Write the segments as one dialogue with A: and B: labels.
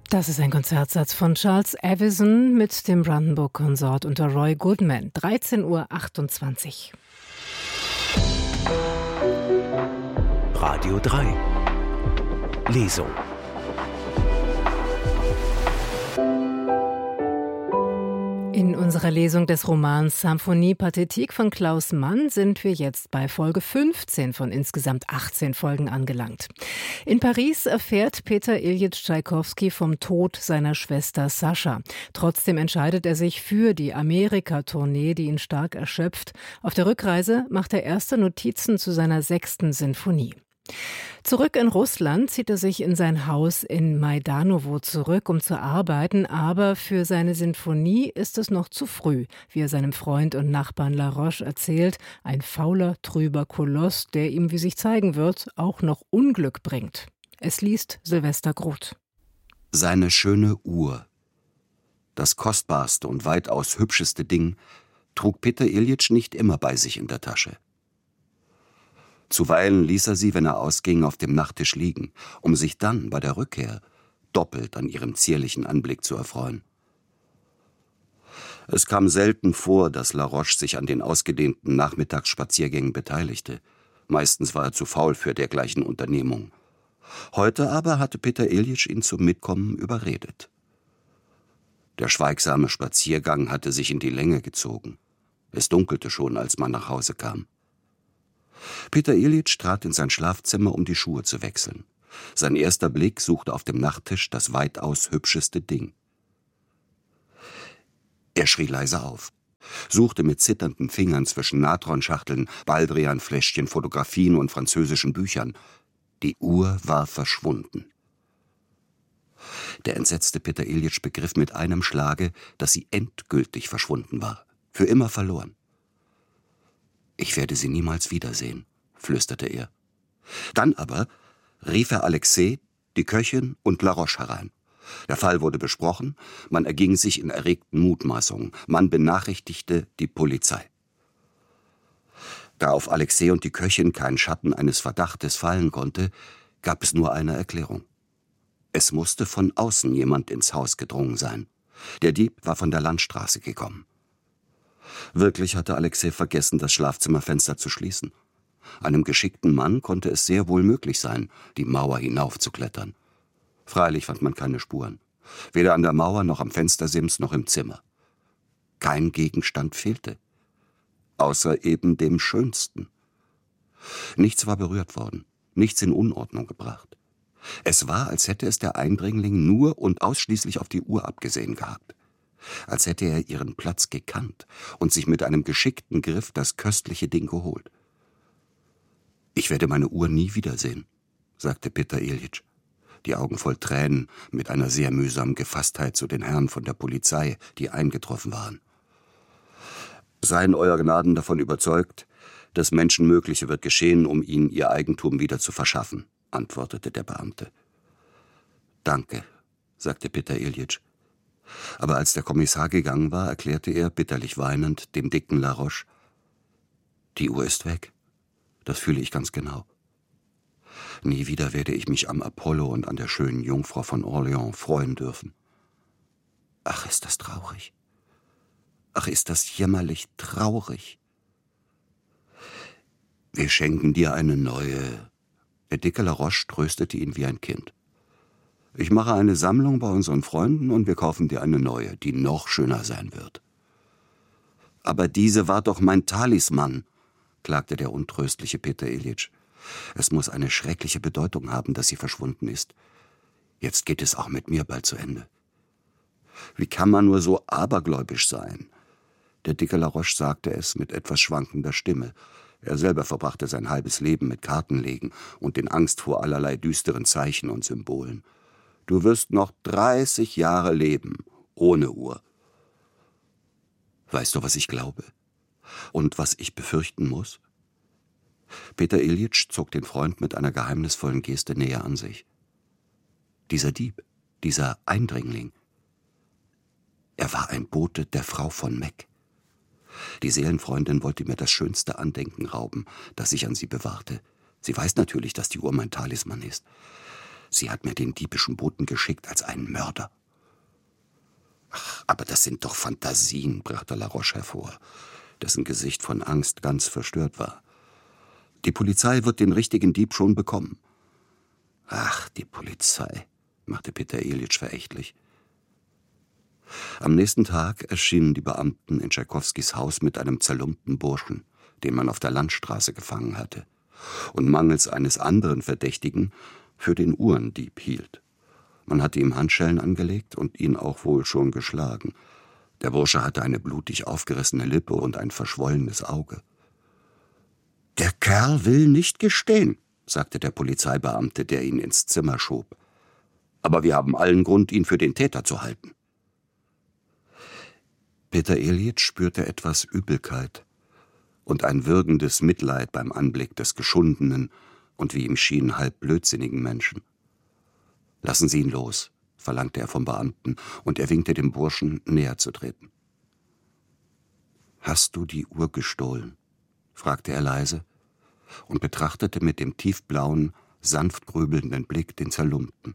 A: Das ist ein Konzertsatz von Charles Avison mit dem Brandenburg Consort unter Roy Goodman. 13:28
B: Uhr. Radio 3. Lesung.
A: In unserer Lesung des Romans Symphonie Pathétique von Klaus Mann sind wir jetzt bei Folge 15 von insgesamt 18 Folgen angelangt. In Paris erfährt Peter Iljitsch Tschaikowski vom Tod seiner Schwester Sascha. Trotzdem entscheidet er sich für die Amerika-Tournee, die ihn stark erschöpft. Auf der Rückreise macht er erste Notizen zu seiner 6. Sinfonie. Zurück in Russland zieht er sich in sein Haus in Majdanowo zurück, um zu arbeiten, aber für seine Sinfonie ist es noch zu früh, wie er seinem Freund und Nachbarn Laroche erzählt, ein fauler, trüber Koloss, der ihm, wie sich zeigen wird, auch noch Unglück bringt. Es liest Silvester Groth.
C: Seine schöne Uhr, das kostbarste und weitaus hübscheste Ding, trug Peter Iljitsch nicht immer bei sich in der Tasche. Zuweilen ließ er sie, wenn er ausging, auf dem Nachttisch liegen, um sich dann bei der Rückkehr doppelt an ihrem zierlichen Anblick zu erfreuen. Es kam selten vor, dass Laroche sich an den ausgedehnten Nachmittagsspaziergängen beteiligte. Meistens war er zu faul für dergleichen Unternehmung. Heute aber hatte Peter Iljitsch ihn zum Mitkommen überredet. Der schweigsame Spaziergang hatte sich in die Länge gezogen. Es dunkelte schon, als man nach Hause kam. Peter Iljitsch trat in sein Schlafzimmer, um die Schuhe zu wechseln. Sein erster Blick suchte auf dem Nachttisch das weitaus hübscheste Ding. Er schrie leise auf, suchte mit zitternden Fingern zwischen Natronschachteln, Baldrianfläschchen, Fotografien und französischen Büchern. Die Uhr war verschwunden. Der entsetzte Peter Iljitsch begriff mit einem Schlage, dass sie endgültig verschwunden war, für immer verloren. »Ich werde sie niemals wiedersehen«, flüsterte er. Dann aber rief er Alexei, die Köchin und Laroche herein. Der Fall wurde besprochen, man erging sich in erregten Mutmaßungen, man benachrichtigte die Polizei. Da auf Alexei und die Köchin kein Schatten eines Verdachtes fallen konnte, gab es nur eine Erklärung. Es musste von außen jemand ins Haus gedrungen sein. Der Dieb war von der Landstraße gekommen. Wirklich hatte Alexei vergessen, das Schlafzimmerfenster zu schließen. Einem geschickten Mann konnte es sehr wohl möglich sein, die Mauer hinaufzuklettern. Freilich fand man keine Spuren. Weder an der Mauer noch am Fenstersims noch im Zimmer. Kein Gegenstand fehlte. Außer eben dem Schönsten. Nichts war berührt worden, nichts in Unordnung gebracht. Es war, als hätte es der Eindringling nur und ausschließlich auf die Uhr abgesehen gehabt. Als hätte er ihren Platz gekannt und sich mit einem geschickten Griff das köstliche Ding geholt. »Ich werde meine Uhr nie wiedersehen«, sagte Peter Iljitsch, die Augen voll Tränen, mit einer sehr mühsamen Gefasstheit zu den Herren von der Polizei, die eingetroffen waren. »Seien Euer Gnaden davon überzeugt, das Menschenmögliche wird geschehen, um Ihnen Ihr Eigentum wieder zu verschaffen«, antwortete der Beamte. »Danke«, sagte Peter Iljitsch. Aber als der Kommissar gegangen war, erklärte er, bitterlich weinend, dem dicken Laroche: »Die Uhr ist weg. Das fühle ich ganz genau. Nie wieder werde ich mich am Apollo und an der schönen Jungfrau von Orleans freuen dürfen. Ach, ist das traurig. Ach, ist das jämmerlich traurig. Wir schenken dir eine neue.« Der dicke Laroche tröstete ihn wie ein Kind. »Ich mache eine Sammlung bei unseren Freunden und wir kaufen dir eine neue, die noch schöner sein wird.« »Aber diese war doch mein Talisman«, klagte der untröstliche Peter Iljitsch. »Es muss eine schreckliche Bedeutung haben, dass sie verschwunden ist. Jetzt geht es auch mit mir bald zu Ende.« »Wie kann man nur so abergläubisch sein?« Der dicke Laroche sagte es mit etwas schwankender Stimme. Er selber verbrachte sein halbes Leben mit Kartenlegen und in Angst vor allerlei düsteren Zeichen und Symbolen. »Du wirst noch 30 Jahre leben, ohne Uhr.« »Weißt du, was ich glaube? Und was ich befürchten muss?« Peter Iljitsch zog den Freund mit einer geheimnisvollen Geste näher an sich. Dieser Dieb, dieser Eindringling, er war ein Bote der Frau von Meck. Die Seelenfreundin wollte mir das schönste Andenken rauben, das ich an sie bewahrte. Sie weiß natürlich, dass die Uhr mein Talisman ist. Sie hat mir den diebischen Boten geschickt als einen Mörder. »Ach, aber das sind doch Fantasien«, brachte Laroche hervor, dessen Gesicht von Angst ganz verstört war. »Die Polizei wird den richtigen Dieb schon bekommen.« »Ach, die Polizei«, machte Peter Iljitsch verächtlich. Am nächsten Tag erschienen die Beamten in Tschaikowskis Haus mit einem zerlumpten Burschen, den man auf der Landstraße gefangen hatte und mangels eines anderen Verdächtigen für den Uhrendieb hielt. Man hatte ihm Handschellen angelegt und ihn auch wohl schon geschlagen. Der Bursche hatte eine blutig aufgerissene Lippe und ein verschwollenes Auge. »Der Kerl will nicht gestehen«, sagte der Polizeibeamte, der ihn ins Zimmer schob. »Aber wir haben allen Grund, ihn für den Täter zu halten.« Peter Iljitsch spürte etwas Übelkeit und ein würgendes Mitleid beim Anblick des geschundenen und wie ihm schien halb blödsinnigen Menschen. »Lassen Sie ihn los«, verlangte er vom Beamten, und er winkte dem Burschen, näher zu treten. »Hast du die Uhr gestohlen?« fragte er leise und betrachtete mit dem tiefblauen, sanft grübelnden Blick den Zerlumpten.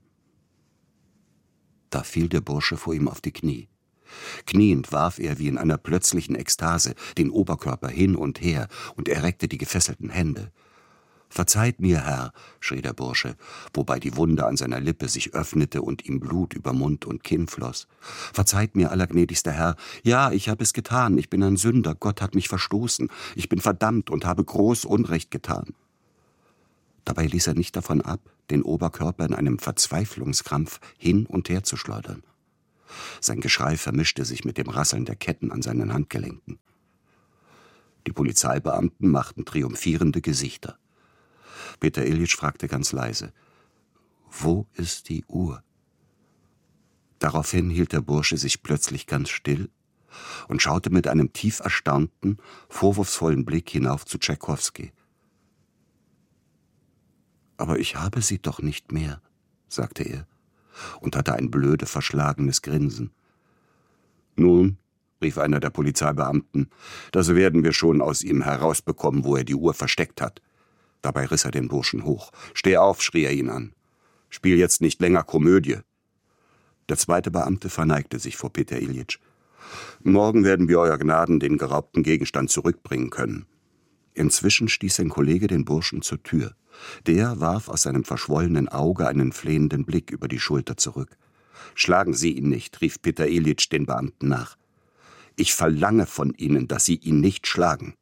C: Da fiel der Bursche vor ihm auf die Knie. Kniend warf er wie in einer plötzlichen Ekstase den Oberkörper hin und her und er reckte die gefesselten Hände. »Verzeiht mir, Herr«, schrie der Bursche, wobei die Wunde an seiner Lippe sich öffnete und ihm Blut über Mund und Kinn floss. »Verzeiht mir, allergnädigster Herr. Ja, ich habe es getan. Ich bin ein Sünder. Gott hat mich verstoßen. Ich bin verdammt und habe groß Unrecht getan.« Dabei ließ er nicht davon ab, den Oberkörper in einem Verzweiflungskrampf hin und her zu schleudern. Sein Geschrei vermischte sich mit dem Rasseln der Ketten an seinen Handgelenken. Die Polizeibeamten machten triumphierende Gesichter. Peter Iljitsch fragte ganz leise: »Wo ist die Uhr?« Daraufhin hielt der Bursche sich plötzlich ganz still und schaute mit einem tief erstaunten, vorwurfsvollen Blick hinauf zu Tschaikowski. »Aber ich habe sie doch nicht mehr«, sagte er und hatte ein blöde, verschlagenes Grinsen. »Nun«, rief einer der Polizeibeamten, »das werden wir schon aus ihm herausbekommen, wo er die Uhr versteckt hat.« Dabei riss er den Burschen hoch. »Steh auf«, schrie er ihn an. »Spiel jetzt nicht länger Komödie.« Der zweite Beamte verneigte sich vor Peter Iljitsch. »Morgen werden wir, Euer Gnaden, den geraubten Gegenstand zurückbringen können.« Inzwischen stieß sein Kollege den Burschen zur Tür. Der warf aus seinem verschwollenen Auge einen flehenden Blick über die Schulter zurück. »Schlagen Sie ihn nicht«, rief Peter Iljitsch den Beamten nach. »Ich verlange von Ihnen, dass Sie ihn nicht schlagen.«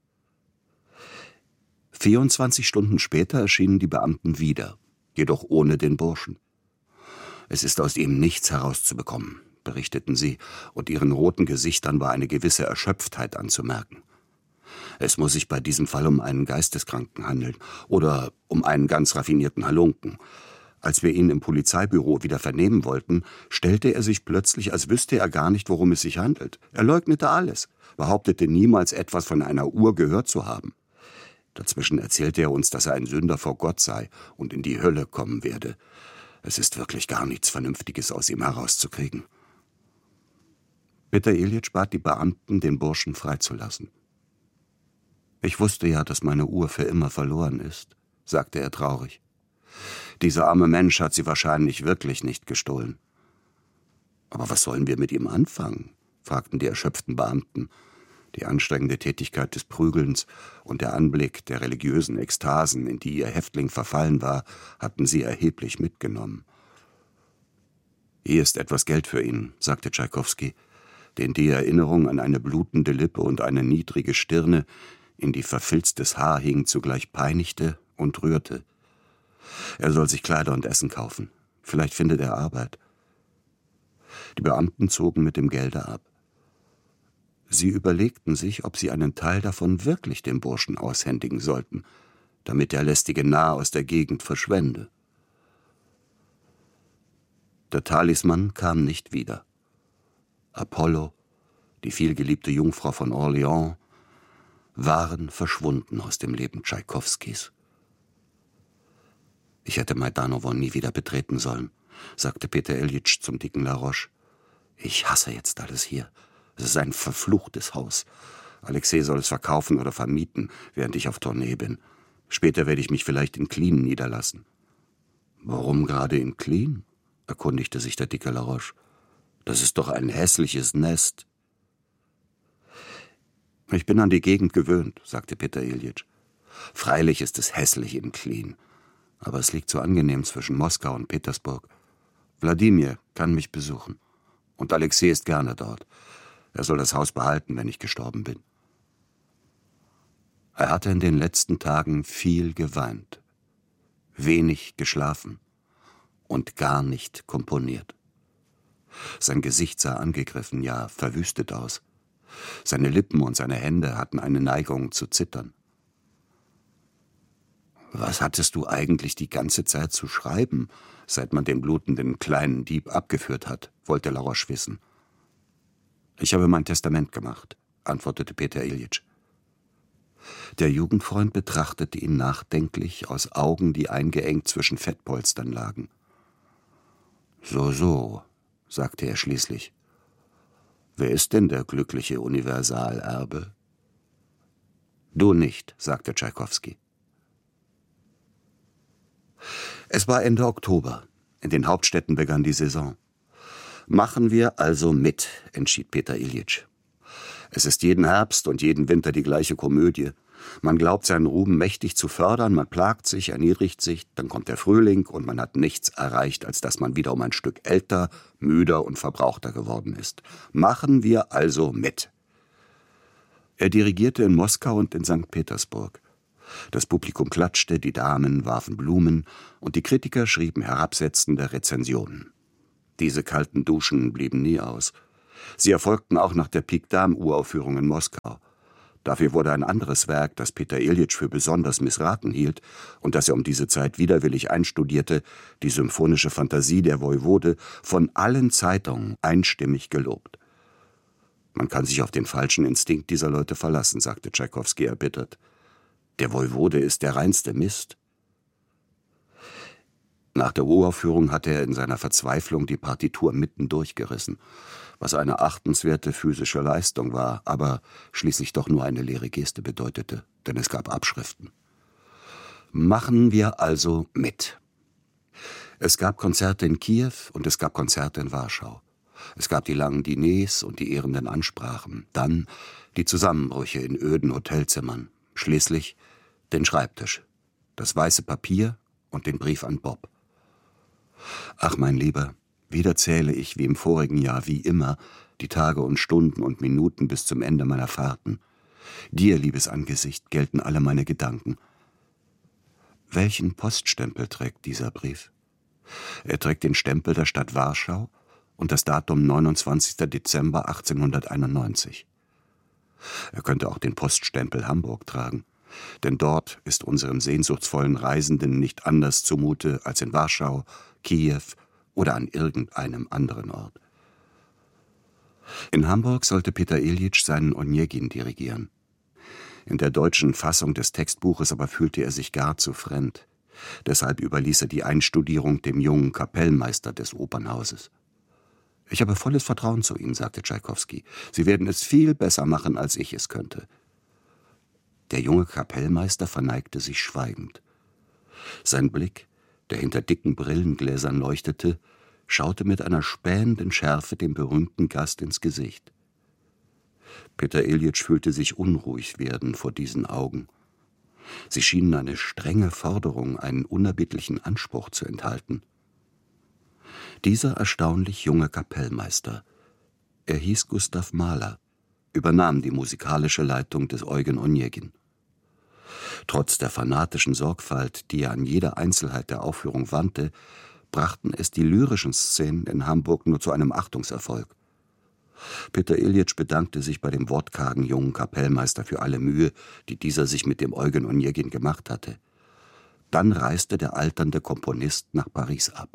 C: 24 Stunden später erschienen die Beamten wieder, jedoch ohne den Burschen. »Es ist aus ihm nichts herauszubekommen«, berichteten sie, und ihren roten Gesichtern war eine gewisse Erschöpftheit anzumerken. Es muss sich bei diesem Fall um einen Geisteskranken handeln oder um einen ganz raffinierten Halunken. Als wir ihn im Polizeibüro wieder vernehmen wollten, stellte er sich plötzlich, als wüsste er gar nicht, worum es sich handelt. Er leugnete alles, behauptete niemals etwas von einer Uhr gehört zu haben. Dazwischen erzählte er uns, dass er ein Sünder vor Gott sei und in die Hölle kommen werde. Es ist wirklich gar nichts Vernünftiges aus ihm herauszukriegen. Peter Iljitsch bat die Beamten, den Burschen freizulassen. »Ich wusste ja, dass meine Uhr für immer verloren ist«, sagte er traurig. »Dieser arme Mensch hat sie wahrscheinlich wirklich nicht gestohlen.« »Aber was sollen wir mit ihm anfangen?«, fragten die erschöpften Beamten. Die anstrengende Tätigkeit des Prügelns und der Anblick der religiösen Ekstasen, in die ihr Häftling verfallen war, hatten sie erheblich mitgenommen. »Hier ist etwas Geld für ihn«, sagte Tschaikowski, den die Erinnerung an eine blutende Lippe und eine niedrige Stirne, in die verfilztes Haar hing, zugleich peinigte und rührte. Er soll sich Kleider und Essen kaufen. Vielleicht findet er Arbeit. Die Beamten zogen mit dem Gelde ab. Sie überlegten sich, ob sie einen Teil davon wirklich dem Burschen aushändigen sollten, damit der lästige Narr aus der Gegend verschwende. Der Talisman kam nicht wieder. Apollo, die vielgeliebte Jungfrau von Orleans, waren verschwunden aus dem Leben Tschaikowskis. »Ich hätte Maidanowo nie wieder betreten sollen«, sagte Peter Iljitsch zum dicken Laroche. »Ich hasse jetzt alles hier. Es ist ein verfluchtes Haus. Alexei soll es verkaufen oder vermieten, während ich auf Tournee bin. Später werde ich mich vielleicht in Klien niederlassen.« »Warum gerade in Klien?« erkundigte sich der dicke Laroche. »Das ist doch ein hässliches Nest.« »Ich bin an die Gegend gewöhnt«, sagte Peter Iljitsch. »Freilich ist es hässlich in Klien, aber es liegt so angenehm zwischen Moskau und Petersburg. Wladimir kann mich besuchen. Und Alexei ist gerne dort. Er soll das Haus behalten, wenn ich gestorben bin.« Er hatte in den letzten Tagen viel geweint, wenig geschlafen und gar nicht komponiert. Sein Gesicht sah angegriffen, ja verwüstet aus. Seine Lippen und seine Hände hatten eine Neigung zu zittern. »Was hattest du eigentlich die ganze Zeit zu schreiben, seit man den blutenden kleinen Dieb abgeführt hat?« wollte Laroche wissen. »Ich habe mein Testament gemacht«, antwortete Peter Iljitsch. Der Jugendfreund betrachtete ihn nachdenklich aus Augen, die eingeengt zwischen Fettpolstern lagen. »So«, sagte er schließlich. »Wer ist denn der glückliche Universalerbe?« »Du nicht«, sagte Tschaikowski. Es war Ende Oktober. In den Hauptstädten begann die Saison. »Machen wir also mit«, entschied Peter Iljitsch. »Es ist jeden Herbst und jeden Winter die gleiche Komödie. Man glaubt, seinen Ruhm mächtig zu fördern, man plagt sich, erniedrigt sich, dann kommt der Frühling und man hat nichts erreicht, als dass man wieder um ein Stück älter, müder und verbrauchter geworden ist. Machen wir also mit.« Er dirigierte in Moskau und in St. Petersburg. Das Publikum klatschte, die Damen warfen Blumen und die Kritiker schrieben herabsetzende Rezensionen. Diese kalten Duschen blieben nie aus. Sie erfolgten auch nach der Pik Dame-Uraufführung in Moskau. Dafür wurde ein anderes Werk, das Peter Iljitsch für besonders missraten hielt und das er um diese Zeit widerwillig einstudierte, die symphonische Fantasie der Woiwode, von allen Zeitungen einstimmig gelobt. »Man kann sich auf den falschen Instinkt dieser Leute verlassen«, sagte Tschaikowski erbittert. »Der Woiwode ist der reinste Mist.« Nach der Uraufführung hatte er in seiner Verzweiflung die Partitur mitten durchgerissen, was eine achtenswerte physische Leistung war, aber schließlich doch nur eine leere Geste bedeutete, denn es gab Abschriften. Machen wir also mit. Es gab Konzerte in Kiew und es gab Konzerte in Warschau. Es gab die langen Diners und die ehrenden Ansprachen, dann die Zusammenbrüche in öden Hotelzimmern, schließlich den Schreibtisch, das weiße Papier und den Brief an Bob. Ach, mein Lieber, wieder zähle ich wie im vorigen Jahr, wie immer, die Tage und Stunden und Minuten bis zum Ende meiner Fahrten. Dir, liebes Angesicht, gelten alle meine Gedanken. Welchen Poststempel trägt dieser Brief? Er trägt den Stempel der Stadt Warschau und das Datum 29. Dezember 1891. Er könnte auch den Poststempel Hamburg tragen, denn dort ist unserem sehnsuchtsvollen Reisenden nicht anders zumute als in Warschau, Kiew oder an irgendeinem anderen Ort. In Hamburg sollte Peter Iljitsch seinen Onegin dirigieren. In der deutschen Fassung des Textbuches aber fühlte er sich gar zu fremd. Deshalb überließ er die Einstudierung dem jungen Kapellmeister des Opernhauses. »Ich habe volles Vertrauen zu Ihnen«, sagte Tschaikowski. »Sie werden es viel besser machen, als ich es könnte.« Der junge Kapellmeister verneigte sich schweigend. Sein Blick, der hinter dicken Brillengläsern leuchtete, schaute mit einer spähenden Schärfe dem berühmten Gast ins Gesicht. Peter Iljitsch fühlte sich unruhig werden vor diesen Augen. Sie schienen eine strenge Forderung, einen unerbittlichen Anspruch zu enthalten. Dieser erstaunlich junge Kapellmeister, er hieß Gustav Mahler, übernahm die musikalische Leitung des Eugen Onegin. Trotz der fanatischen Sorgfalt, die er an jeder Einzelheit der Aufführung wandte, brachten es die lyrischen Szenen in Hamburg nur zu einem Achtungserfolg. Peter Iljitsch bedankte sich bei dem wortkargen jungen Kapellmeister für alle Mühe, die dieser sich mit dem Eugen Onegin gemacht hatte. Dann reiste der alternde Komponist nach Paris ab.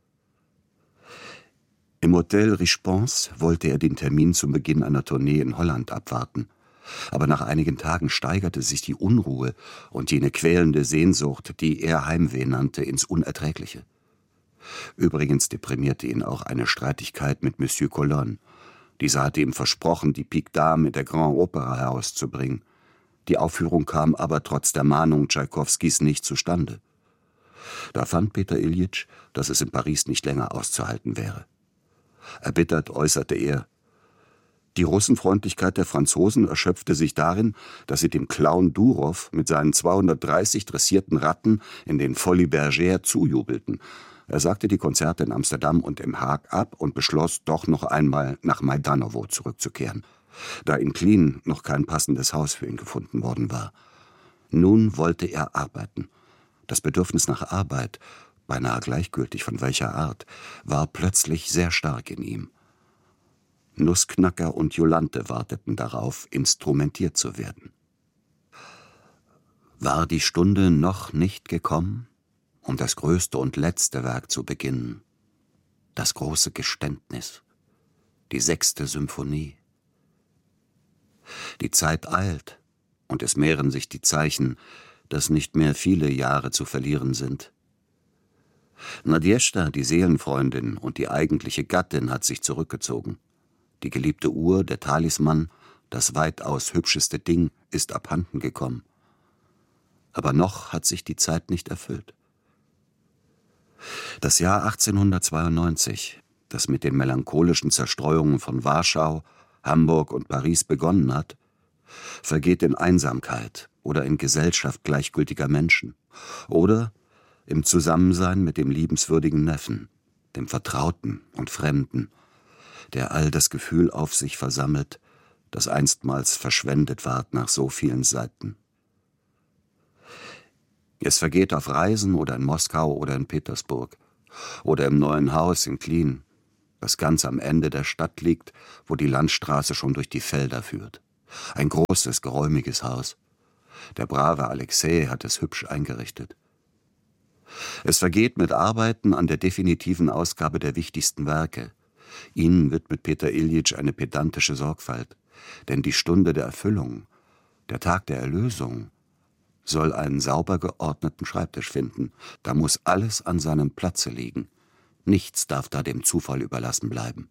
C: Im Hotel Richeponce wollte er den Termin zum Beginn einer Tournee in Holland abwarten. Aber nach einigen Tagen steigerte sich die Unruhe und jene quälende Sehnsucht, die er Heimweh nannte, ins Unerträgliche. Übrigens deprimierte ihn auch eine Streitigkeit mit Monsieur Colonne. Dieser hatte ihm versprochen, die Pik Dame in der Grand Opera herauszubringen. Die Aufführung kam aber trotz der Mahnung Tschaikowskis nicht zustande. Da fand Peter Iljitsch, dass es in Paris nicht länger auszuhalten wäre. Erbittert äußerte er: Die Russenfreundlichkeit der Franzosen erschöpfte sich darin, dass sie dem Clown Durow mit seinen 230 dressierten Ratten in den Folies Bergères zujubelten. Er sagte die Konzerte in Amsterdam und im Haag ab und beschloss, doch noch einmal nach Majdanowo zurückzukehren, da in Klin noch kein passendes Haus für ihn gefunden worden war. Nun wollte er arbeiten. Das Bedürfnis nach Arbeit, beinahe gleichgültig von welcher Art, war plötzlich sehr stark in ihm. Nussknacker und Jolanthe warteten darauf, instrumentiert zu werden. War die Stunde noch nicht gekommen, um das größte und letzte Werk zu beginnen? Das große Geständnis, die 6. Symphonie. Die Zeit eilt, und es mehren sich die Zeichen, dass nicht mehr viele Jahre zu verlieren sind. Nadjezhda, die Seelenfreundin und die eigentliche Gattin, hat sich zurückgezogen. Die geliebte Uhr, der Talisman, das weitaus hübscheste Ding, ist abhanden gekommen. Aber noch hat sich die Zeit nicht erfüllt. Das Jahr 1892, das mit den melancholischen Zerstreuungen von Warschau, Hamburg und Paris begonnen hat, vergeht in Einsamkeit oder in Gesellschaft gleichgültiger Menschen oder im Zusammensein mit dem liebenswürdigen Neffen, dem Vertrauten und Fremden, der all das Gefühl auf sich versammelt, das einstmals verschwendet ward nach so vielen Seiten. Es vergeht auf Reisen oder in Moskau oder in Petersburg oder im neuen Haus in Klin, das ganz am Ende der Stadt liegt, wo die Landstraße schon durch die Felder führt. Ein großes, geräumiges Haus. Der brave Alexei hat es hübsch eingerichtet. Es vergeht mit Arbeiten an der definitiven Ausgabe der wichtigsten Werke. Ihnen widmet Peter Iljitsch eine pedantische Sorgfalt, denn die Stunde der Erfüllung, der Tag der Erlösung, soll einen sauber geordneten Schreibtisch finden. Da muss alles an seinem Platze liegen. Nichts darf da dem Zufall überlassen bleiben.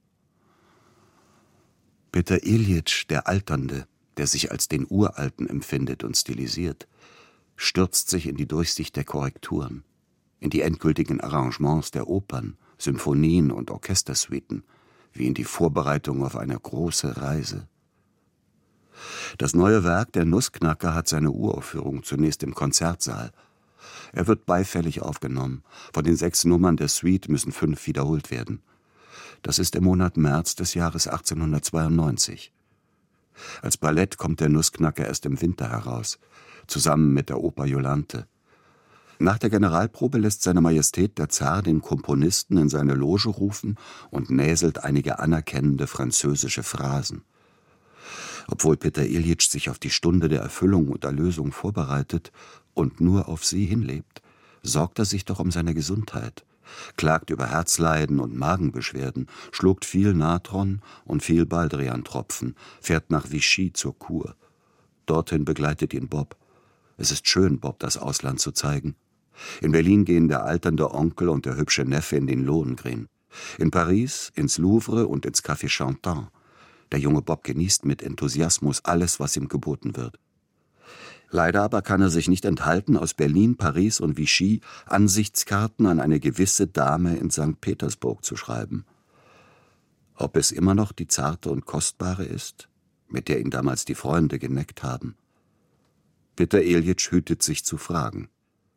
C: Peter Iljitsch, der Alternde, der sich als den Uralten empfindet und stilisiert, stürzt sich in die Durchsicht der Korrekturen, in die endgültigen Arrangements der Opern, Symphonien und Orchestersuiten, wie in die Vorbereitung auf eine große Reise. Das neue Werk der Nussknacker hat seine Uraufführung zunächst im Konzertsaal. Er wird beifällig aufgenommen. Von den 6 Nummern der Suite müssen 5 wiederholt werden. Das ist im Monat März des Jahres 1892. Als Ballett kommt der Nussknacker erst im Winter heraus, zusammen mit der Oper Jolanthe. Nach der Generalprobe lässt seine Majestät der Zar den Komponisten in seine Loge rufen und näselt einige anerkennende französische Phrasen. Obwohl Peter Iljitsch sich auf die Stunde der Erfüllung und Erlösung vorbereitet und nur auf sie hinlebt, sorgt er sich doch um seine Gesundheit, klagt über Herzleiden und Magenbeschwerden, schluckt viel Natron und viel Baldrian-Tropfen, fährt nach Vichy zur Kur. Dorthin begleitet ihn Bob. Es ist schön, Bob das Ausland zu zeigen. In Berlin gehen der alternde Onkel und der hübsche Neffe in den Lohengrin. In Paris ins Louvre und ins Café Chantant. Der junge Bob genießt mit Enthusiasmus alles, was ihm geboten wird. Leider aber kann er sich nicht enthalten, aus Berlin, Paris und Vichy Ansichtskarten an eine gewisse Dame in St. Petersburg zu schreiben. Ob es immer noch die zarte und kostbare ist, mit der ihn damals die Freunde geneckt haben? Peter Iljitsch hütet sich zu fragen.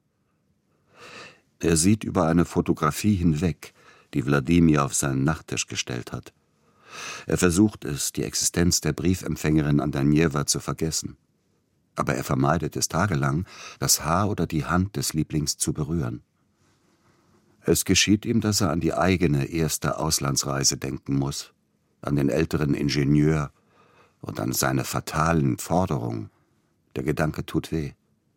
C: Er sieht über eine Fotografie hinweg, die Wladimir auf seinen Nachttisch gestellt hat. Er versucht es, die Existenz der Briefempfängerin Andanjewa zu vergessen. Aber er vermeidet es tagelang, das Haar oder die Hand des Lieblings zu berühren. Es geschieht ihm, dass er an die eigene erste Auslandsreise denken muss, an den älteren Ingenieur und an seine fatalen Forderungen. Der Gedanke tut weh.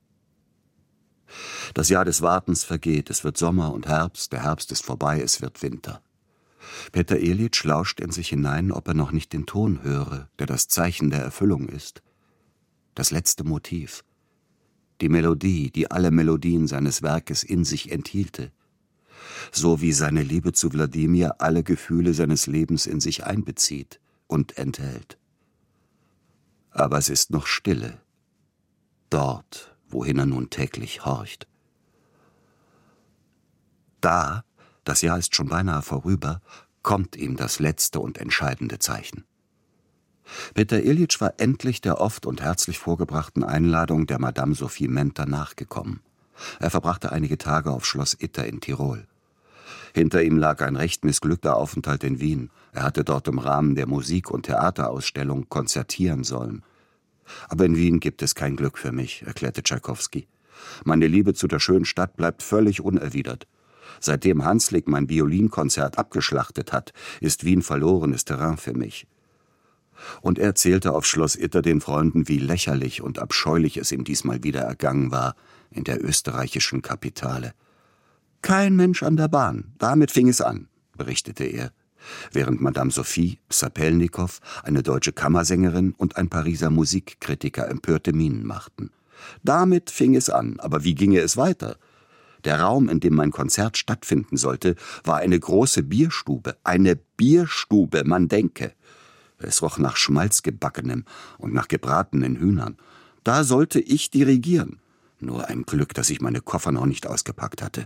C: Das Jahr des Wartens vergeht, es wird Sommer und Herbst, der Herbst ist vorbei, es wird Winter. Peter Iljitsch lauscht in sich hinein, ob er noch nicht den Ton höre, der das Zeichen der Erfüllung ist. Das letzte Motiv, die Melodie, die alle Melodien seines Werkes in sich enthielte, so wie seine Liebe zu Wladimir alle Gefühle seines Lebens in sich einbezieht und enthält. Aber es ist noch Stille, dort, wohin er nun täglich horcht. Da, das Jahr ist schon beinahe vorüber, kommt ihm das letzte und entscheidende Zeichen. Peter Iljitsch war endlich der oft und herzlich vorgebrachten Einladung der Madame Sophie Menter nachgekommen. Er verbrachte einige Tage auf Schloss Itter in Tirol. Hinter ihm lag ein recht missglückter Aufenthalt in Wien. Er hatte dort im Rahmen der Musik- und Theaterausstellung konzertieren sollen. »Aber in Wien gibt es kein Glück für mich«, erklärte Tschaikowski. »Meine Liebe zu der schönen Stadt bleibt völlig unerwidert. Seitdem Hanslick mein Violinkonzert abgeschlachtet hat, ist Wien verlorenes Terrain für mich.« Und er erzählte auf Schloss Itter den Freunden, wie lächerlich und abscheulich es ihm diesmal wieder ergangen war in der österreichischen Kapitale. »Kein Mensch an der Bahn, damit fing es an«, berichtete er, während Madame Sophie, Sapelnikow, eine deutsche Kammersängerin und ein Pariser Musikkritiker empörte Mienen machten. »Damit fing es an, aber wie ginge es weiter? Der Raum, in dem mein Konzert stattfinden sollte, war eine große Bierstube. Eine Bierstube, man denke. Es roch nach Schmalzgebackenem und nach gebratenen Hühnern. Da sollte ich dirigieren. Nur ein Glück, dass ich meine Koffer noch nicht ausgepackt hatte.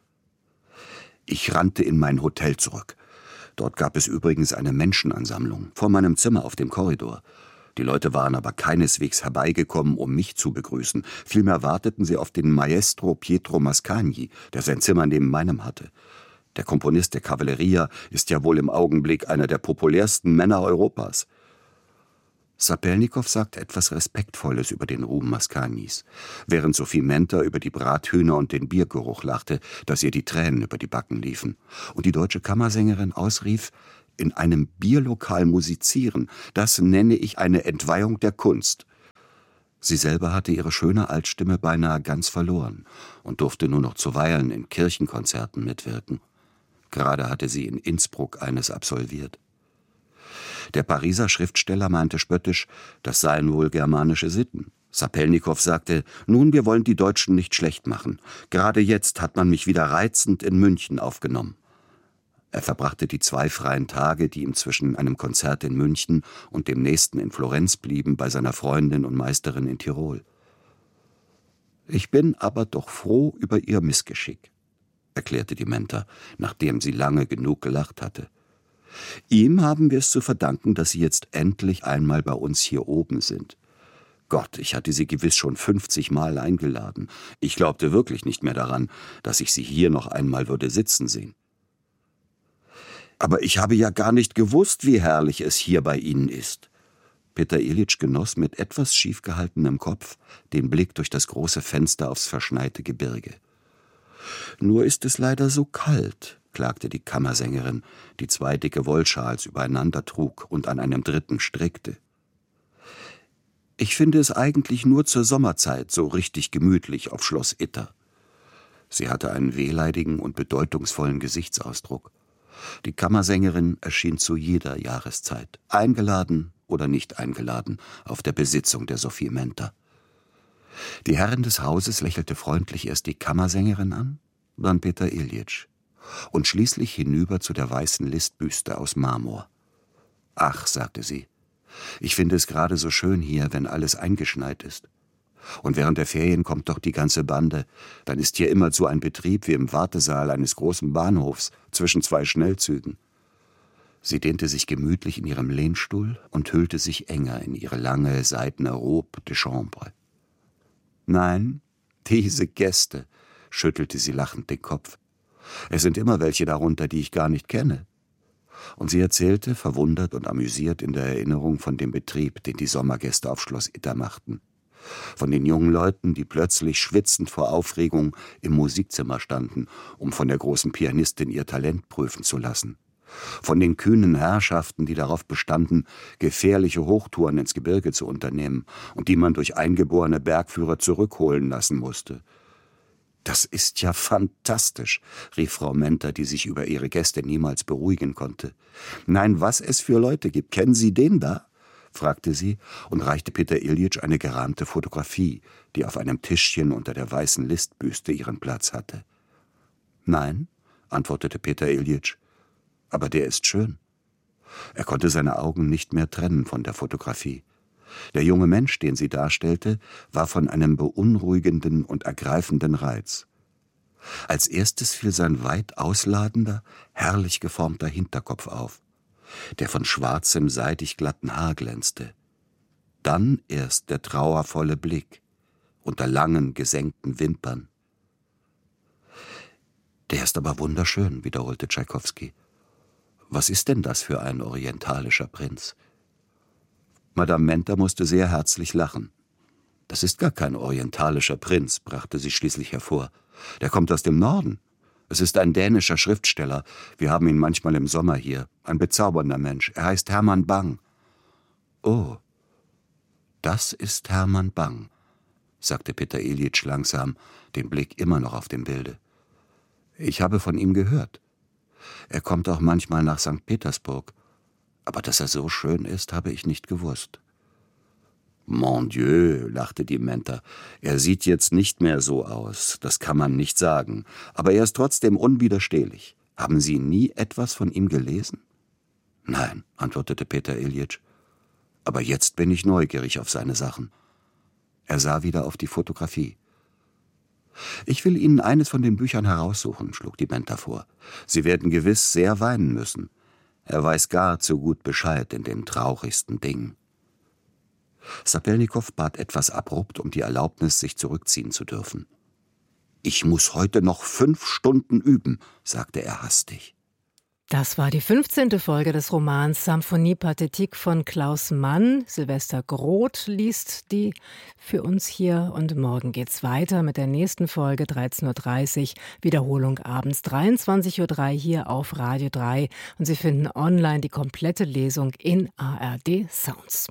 C: Ich rannte in mein Hotel zurück. Dort gab es übrigens eine Menschenansammlung, vor meinem Zimmer auf dem Korridor. Die Leute waren aber keineswegs herbeigekommen, um mich zu begrüßen. Vielmehr warteten sie auf den Maestro Pietro Mascagni, der sein Zimmer neben meinem hatte. Der Komponist der Cavalleria ist ja wohl im Augenblick einer der populärsten Männer Europas. Sapelnikow sagte etwas Respektvolles über den Ruhm Mascagnis, während Sophie Menter über die Brathühner und den Biergeruch lachte, dass ihr die Tränen über die Backen liefen, und die deutsche Kammersängerin ausrief: »In einem Bierlokal musizieren, das nenne ich eine Entweihung der Kunst.« Sie selber hatte ihre schöne Altstimme beinahe ganz verloren und durfte nur noch zuweilen in Kirchenkonzerten mitwirken. Gerade hatte sie in Innsbruck eines absolviert. Der Pariser Schriftsteller meinte spöttisch, das seien wohl germanische Sitten. Sapelnikow sagte: »Nun, wir wollen die Deutschen nicht schlecht machen. Gerade jetzt hat man mich wieder reizend in München aufgenommen.« Er verbrachte die 2 freien Tage, die ihm zwischen einem Konzert in München und dem nächsten in Florenz blieben, bei seiner Freundin und Meisterin in Tirol. »Ich bin aber doch froh über ihr Missgeschick«, erklärte die Menter, nachdem sie lange genug gelacht hatte. »Ihm haben wir es zu verdanken, dass Sie jetzt endlich einmal bei uns hier oben sind. Gott, ich hatte Sie gewiss schon 50 Mal eingeladen. Ich glaubte wirklich nicht mehr daran, dass ich Sie hier noch einmal würde sitzen sehen. Aber ich habe ja gar nicht gewusst, wie herrlich es hier bei Ihnen ist.« Peter Iljitsch genoss mit etwas schief gehaltenem Kopf den Blick durch das große Fenster aufs verschneite Gebirge. »Nur ist es leider so kalt«, klagte die Kammersängerin, die 2 dicke Wollschals übereinander trug und an einem dritten strickte. »Ich finde es eigentlich nur zur Sommerzeit so richtig gemütlich auf Schloss Itter.« Sie hatte einen wehleidigen und bedeutungsvollen Gesichtsausdruck. Die Kammersängerin erschien zu jeder Jahreszeit, eingeladen oder nicht eingeladen, auf der Besitzung der Sophie Menter. Die Herrin des Hauses lächelte freundlich erst die Kammersängerin an, dann Peter Iljitsch und schließlich hinüber zu der weißen Listbüste aus Marmor. »Ach«, sagte sie, »ich finde es gerade so schön hier, wenn alles eingeschneit ist. Und während der Ferien kommt doch die ganze Bande. Dann ist hier immerzu ein Betrieb wie im Wartesaal eines großen Bahnhofs zwischen 2 Schnellzügen.« Sie dehnte sich gemütlich in ihrem Lehnstuhl und hüllte sich enger in ihre lange, seidene Robe de Chambre. »Nein, diese Gäste«, schüttelte sie lachend den Kopf. »Es sind immer welche darunter, die ich gar nicht kenne.« Und sie erzählte, verwundert und amüsiert in der Erinnerung von dem Betrieb, den die Sommergäste auf Schloss Itter machten. Von den jungen Leuten, die plötzlich schwitzend vor Aufregung im Musikzimmer standen, um von der großen Pianistin ihr Talent prüfen zu lassen. Von den kühnen Herrschaften, die darauf bestanden, gefährliche Hochtouren ins Gebirge zu unternehmen und die man durch eingeborene Bergführer zurückholen lassen musste. »Das ist ja fantastisch«, rief Frau Menter, die sich über ihre Gäste niemals beruhigen konnte. »Nein, was es für Leute gibt. Kennen Sie den da?« fragte sie und reichte Peter Iljitsch eine gerahmte Fotografie, die auf einem Tischchen unter der weißen Listbüste ihren Platz hatte. »Nein«, antwortete Peter Iljitsch, »aber der ist schön.« Er konnte seine Augen nicht mehr trennen von der Fotografie. Der junge Mensch, den sie darstellte, war von einem beunruhigenden und ergreifenden Reiz. Als erstes fiel sein weit ausladender, herrlich geformter Hinterkopf auf, der von schwarzem, seidig glatten Haar glänzte. Dann erst der trauervolle Blick unter langen, gesenkten Wimpern. »Der ist aber wunderschön«, wiederholte Tschaikowski. »Was ist denn das für ein orientalischer Prinz?« Madame Menta musste sehr herzlich lachen. »Das ist gar kein orientalischer Prinz«, brachte sie schließlich hervor. »Der kommt aus dem Norden. Es ist ein dänischer Schriftsteller. Wir haben ihn manchmal im Sommer hier. Ein bezaubernder Mensch. Er heißt Hermann Bang.« »Oh, das ist Hermann Bang«, sagte Peter Iljitsch langsam, den Blick immer noch auf dem Bilde. »Ich habe von ihm gehört. Er kommt auch manchmal nach St. Petersburg. Aber dass er so schön ist, habe ich nicht gewusst.« »Mon Dieu«, lachte die Menta, »er sieht jetzt nicht mehr so aus, das kann man nicht sagen. Aber er ist trotzdem unwiderstehlich. Haben Sie nie etwas von ihm gelesen?« »Nein«, antwortete Peter Iljitsch. »Aber jetzt bin ich neugierig auf seine Sachen.« Er sah wieder auf die Fotografie. »Ich will Ihnen eines von den Büchern heraussuchen«, schlug die Menta vor. »Sie werden gewiss sehr weinen müssen. Er weiß gar zu gut Bescheid in den traurigsten Dingen.« Sapelnikow bat etwas abrupt um die Erlaubnis, sich zurückziehen zu dürfen. »Ich muss heute noch 5 Stunden üben«, sagte er hastig.
A: Das war die 15. Folge des Romans Symphonie Pathétique von Klaus Mann. Silvester Groth liest die für uns hier und morgen geht's weiter mit der nächsten Folge 13.30 Uhr, Wiederholung abends 23.03 Uhr hier auf Radio 3 und Sie finden online die komplette Lesung in ARD Sounds.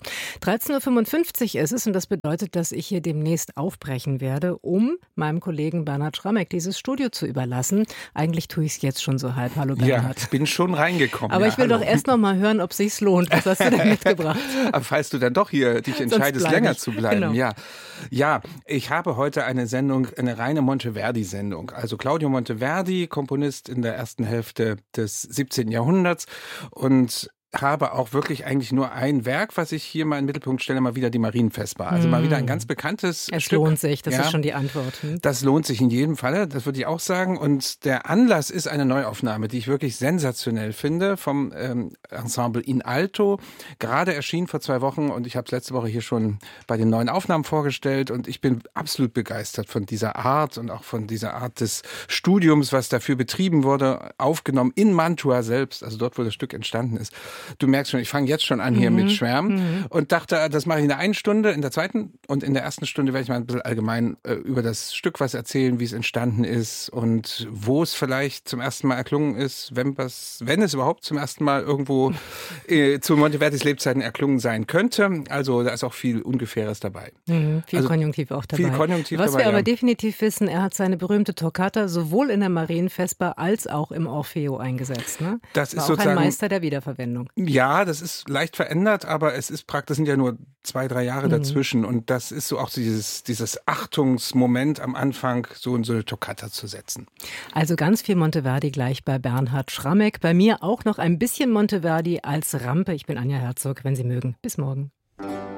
A: 13.55 Uhr ist es und das bedeutet, dass ich hier demnächst aufbrechen werde, um meinem Kollegen Bernhard Schrammeck dieses Studio zu überlassen. Eigentlich tue ich es jetzt schon so halb. Hallo Bernhard.
D: Ja, ich bin schon reingekommen.
A: Aber ich will doch erst noch mal hören, ob es sich lohnt. Was hast du denn mitgebracht?
D: Aber falls du dann doch hier dich entscheidest, länger zu bleiben.
A: Genau.
D: Ja, ich habe heute eine Sendung, eine reine Monteverdi-Sendung. Also Claudio Monteverdi, Komponist in der ersten Hälfte des 17. Jahrhunderts und habe auch wirklich eigentlich nur ein Werk, was ich hier mal in den Mittelpunkt stelle, mal wieder die Marienvesper. Also mal wieder ein ganz bekanntes Stück.
A: Es lohnt sich, das ist schon die Antwort.
D: Das lohnt sich in jedem Falle, das würde ich auch sagen. Und der Anlass ist eine Neuaufnahme, die ich wirklich sensationell finde, vom Ensemble In Alto. Gerade erschienen vor 2 Wochen und ich habe es letzte Woche hier schon bei den neuen Aufnahmen vorgestellt und ich bin absolut begeistert von dieser Art und auch von dieser Art des Studiums, was dafür betrieben wurde, aufgenommen in Mantua selbst, also dort, wo das Stück entstanden ist. Du merkst schon, ich fange jetzt schon an hier mit Schwärmen und dachte, das mache ich in der einen Stunde, in der zweiten und in der ersten Stunde werde ich mal ein bisschen allgemein über das Stück was erzählen, wie es entstanden ist und wo es vielleicht zum ersten Mal erklungen ist, wenn es überhaupt zum ersten Mal irgendwo zu Monteverdis Lebzeiten erklungen sein könnte. Also da ist auch viel Ungefähres dabei.
A: Viel Konjunktiv auch dabei.
D: Viel Konjunktiv
A: was
D: dabei,
A: wir aber definitiv wissen, er hat seine berühmte Toccata sowohl in der Marienvesper als auch im Orfeo eingesetzt. Ne?
D: Das ist
A: auch
D: sozusagen
A: ein Meister der Wiederverwendung.
D: Ja, das ist leicht verändert, aber es ist praktisch, sind ja nur 2-3 Jahre dazwischen und das ist so auch dieses Achtungsmoment am Anfang, so in so eine Toccata zu setzen.
A: Also ganz viel Monteverdi gleich bei Bernhard Schrammeck. Bei mir auch noch ein bisschen Monteverdi als Rampe. Ich bin Anja Herzog, wenn Sie mögen. Bis morgen.